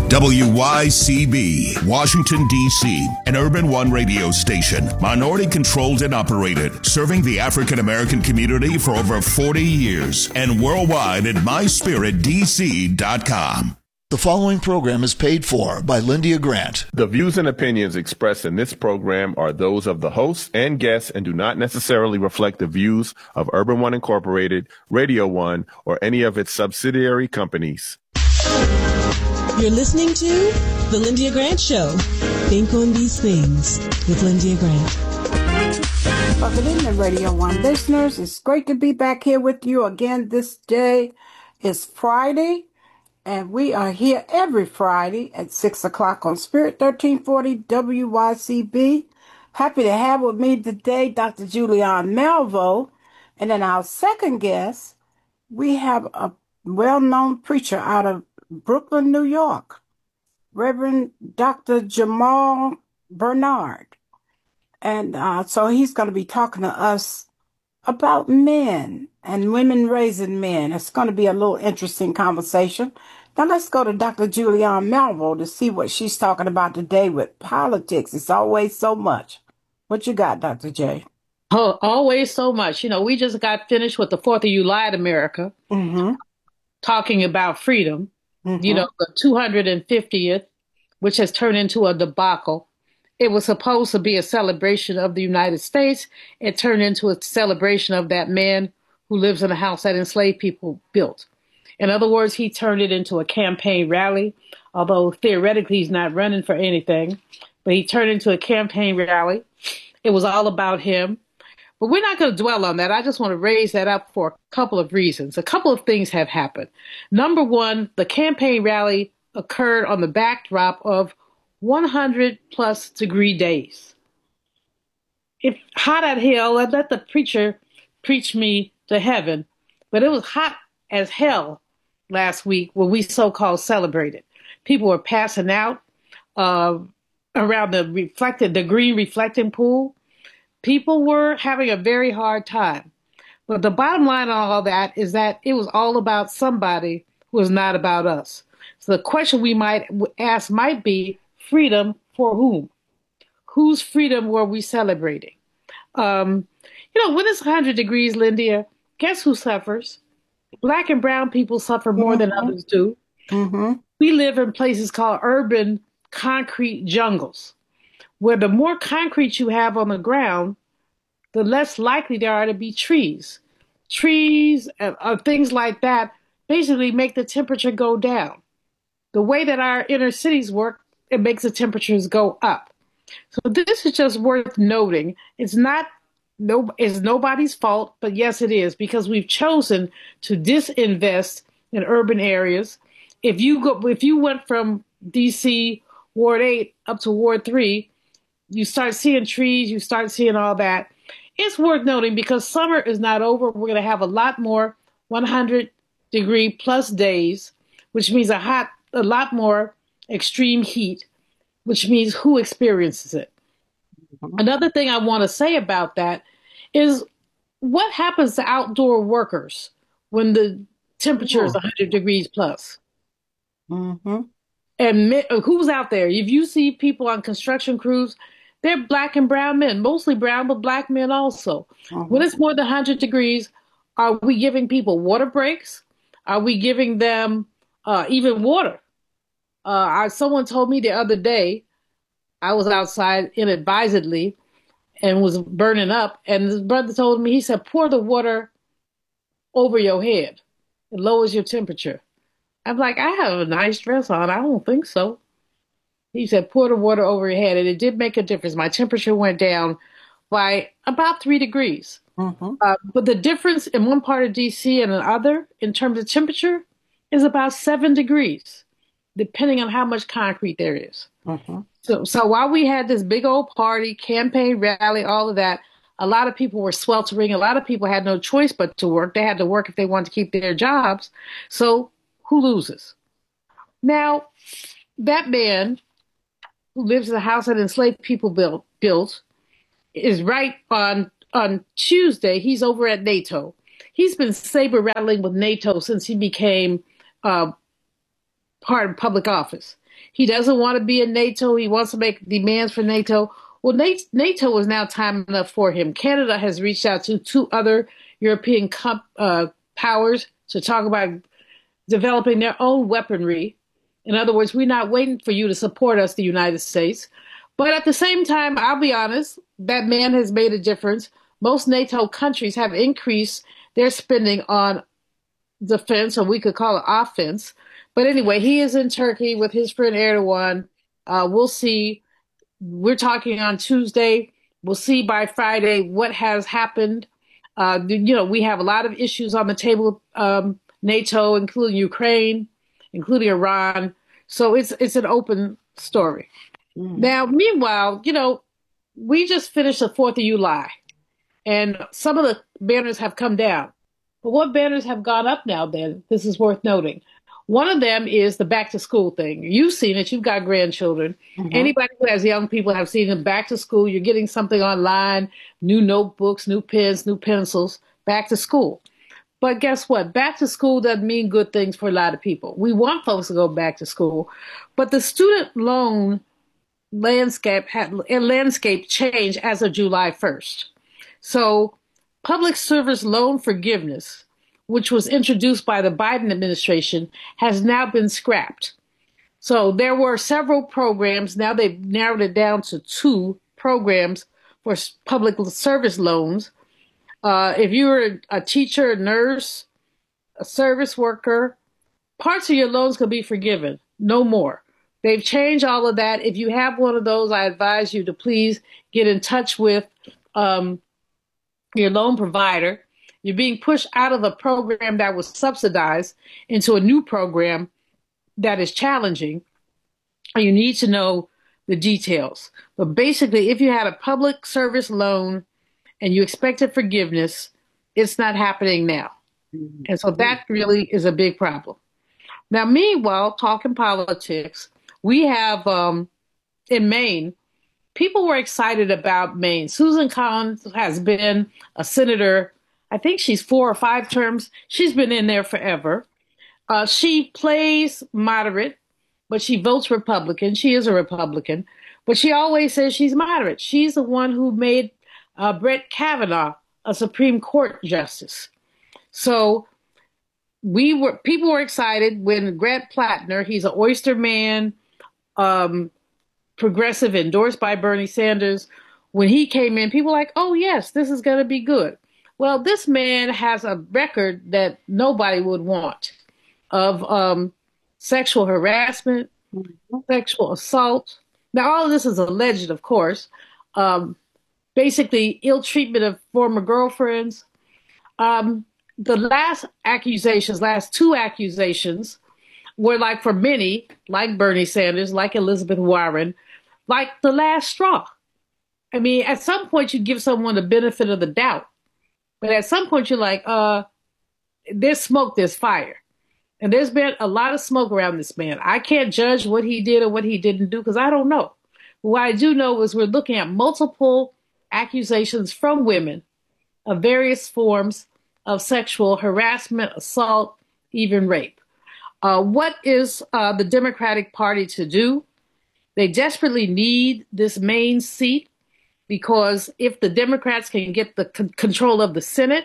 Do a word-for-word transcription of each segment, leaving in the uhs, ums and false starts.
W Y C B, Washington, D C, an Urban One radio station, minority-controlled and operated, serving the African-American community for over forty years, and worldwide at my spirit d c dot com. The following program is paid for by Lyndia Grant. The views and opinions expressed in this program are those of the hosts and guests and do not necessarily reflect the views of Urban One Incorporated, Radio One, or any of its subsidiary companies. You're listening to The Lyndia Grant Show. Think on these things with Lyndia Grant. Well, good evening, Radio One listeners. It's great to be back here with you again this day. It's Friday. And we are here every Friday at six o'clock on Spirit thirteen forty W Y C B. Happy to have with me today Doctor Julianne Malveaux. And then our second guest, we have a well-known preacher out of Brooklyn, New York, Reverend Doctor Jamal Bernard. And uh, so he's going to be talking to us about men and women raising men. It's going to be a little interesting conversation. Now let's go to Doctor Julianne Malveaux to see what she's talking about today with politics. It's always so much. What you got, Doctor J? Oh, always so much. You know, we just got finished with the fourth of July in America, mm-hmm. talking about freedom. Mm-hmm. You know, the two hundred fiftieth, which has turned into a debacle. It was supposed to be a celebration of the United States. It turned into a celebration of that man who lives in a house that enslaved people built. In other words, he turned it into a campaign rally, although theoretically he's not running for anything, but he turned it into a campaign rally. It was all about him. But we're not going to dwell on that. I just want to raise that up for a couple of reasons. A couple of things have happened. Number one, the campaign rally occurred on the backdrop of one hundred plus degree days. If hot at hell, I'd let the preacher preach me to heaven, but it was hot as hell last week when we so-called celebrated. People were passing out uh, around the reflected, the green reflecting pool. People were having a very hard time. But the bottom line on all that is that it was all about somebody who was not about us. So the question we might ask might be, freedom for whom? Whose freedom were we celebrating? Um, you know, when it's one hundred degrees, Lyndia, guess who suffers? Black and brown people suffer more mm-hmm. than others do. Mm-hmm. We live in places called urban concrete jungles, where the more concrete you have on the ground, the less likely there are to be trees. Trees and uh, things like that basically make the temperature go down. The way that our inner cities work, it makes the temperatures go up. So this is just worth noting. It's not no, it's nobody's fault, but yes, it is, because we've chosen to disinvest in urban areas. If you go, if you went from D C Ward eight up to Ward three, you start seeing trees, you start seeing all that. It's worth noting because summer is not over. We're going to have a lot more one hundred degree plus days, which means a hot, a lot more extreme heat, which means who experiences it. Another thing I want to say about that is what happens to outdoor workers when the temperature is one hundred degrees plus? Mm-hmm. And men, who's out there? If you see people on construction crews, they're black and brown men, mostly brown, but black men also. Mm-hmm. When it's more than one hundred degrees, are we giving people water breaks? Are we giving them uh, even water? Uh, I, someone told me the other day, I was outside inadvisedly and was burning up. And this brother told me, he said, pour the water over your head. It lowers your temperature. I'm like, I have a nice dress on. I don't think so. He said, pour the water over your head. And it did make a difference. My temperature went down by about three degrees. Mm-hmm. Uh, but the difference in one part of D C and another in terms of temperature is about seven degrees, depending on how much concrete there is. Mm-hmm. So, so while we had this big old party, campaign rally, all of that, a lot of people were sweltering. A lot of people had no choice but to work. They had to work if they wanted to keep their jobs. So who loses? Now, that man who lives in a house that enslaved people built, built is right on, on Tuesday. He's over at NATO. He's been saber rattling with NATO since he became uh, part of public office. He doesn't want to be in NATO. He wants to make demands for NATO. Well, NATO is now time enough for him. Canada has reached out to two other European comp, uh, powers to talk about developing their own weaponry. In other words, we're not waiting for you to support us, the United States. But at the same time, I'll be honest, that man has made a difference. Most NATO countries have increased their spending on defense, or we could call it offense. But anyway, he is in Turkey with his friend Erdogan. Uh, we'll see. We're talking on Tuesday. We'll see by Friday what has happened. Uh, you know, we have a lot of issues on the table, um, NATO, including Ukraine, including Iran. So it's it's an open story. Mm. Now, meanwhile, you know, we just finished the fourth of July, and some of the banners have come down. But what banners have gone up now, then? This is worth noting. One of them is the back to school thing. You've seen it. You've got grandchildren. Mm-hmm. Anybody who has young people have seen them back to school. You're getting something online, new notebooks, new pens, new pencils, back to school. But guess what? Back to school doesn't mean good things for a lot of people. We want folks to go back to school, but the student loan landscape had, landscape changed as of July first. So public service loan forgiveness, which was introduced by the Biden administration, has now been scrapped. So there were several programs. Now they've narrowed it down to two programs for public service loans. Uh, if you're a teacher, a nurse, a service worker, parts of your loans could be forgiven, no more. They've changed all of that. If you have one of those, I advise you to please get in touch with um, your loan provider. You're being pushed out of a program that was subsidized into a new program that is challenging. You need to know the details. But basically, if you had a public service loan and you expected forgiveness, it's not happening now. Mm-hmm. And so that really is a big problem. Now, meanwhile, talking politics, we have um, in Maine, people were excited about Maine. Susan Collins has been a senator. I think she's four or five terms. She's been in there forever. Uh, she plays moderate, but she votes Republican. She is a Republican, but she always says she's moderate. She's the one who made uh, Brett Kavanaugh a Supreme Court justice. So we were people were excited when Grant Plattner, he's an Oyster man, um, progressive, endorsed by Bernie Sanders. When he came in, people were like, oh, yes, this is going to be good. Well, this man has a record that nobody would want of um, sexual harassment, mm-hmm. sexual assault. Now, all of this is alleged, of course. Um, basically, ill treatment of former girlfriends. Um, the last accusations, last two accusations, were like for many, like Bernie Sanders, like Elizabeth Warren, like the last straw. I mean, at some point, you give someone the benefit of the doubt. But at some point, you're like, uh, there's smoke, there's fire. And there's been a lot of smoke around this man. I can't judge what he did or what he didn't do because I don't know. But what I do know is we're looking at multiple accusations from women of various forms of sexual harassment, assault, even rape. Uh, what is uh, the Democratic Party to do? They desperately need this Maine seat, because if the Democrats can get the c- control of the Senate,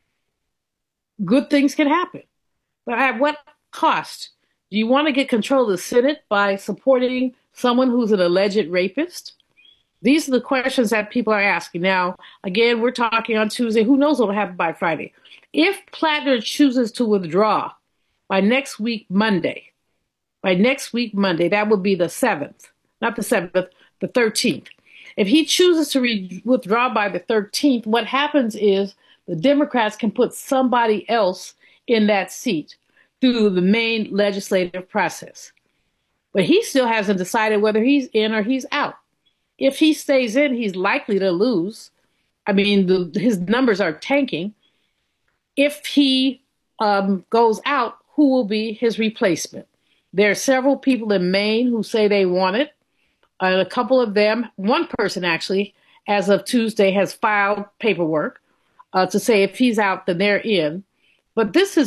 good things can happen. But at what cost? Do you want to get control of the Senate by supporting someone who's an alleged rapist? These are the questions that people are asking. Now, again, we're talking on Tuesday. Who knows what will happen by Friday? If Plattner chooses to withdraw by next week, Monday, by next week, Monday, that would be the seventh, not the seventh, the thirteenth. If he chooses to re- withdraw by the thirteenth, what happens is the Democrats can put somebody else in that seat through the Maine legislative process. But he still hasn't decided whether he's in or he's out. If he stays in, he's likely to lose. I mean, the, his numbers are tanking. If he um, goes out, who will be his replacement? There are several people in Maine who say they want it. And a couple of them, one person actually, as of Tuesday, has filed paperwork uh, to say if he's out, then they're in. But this is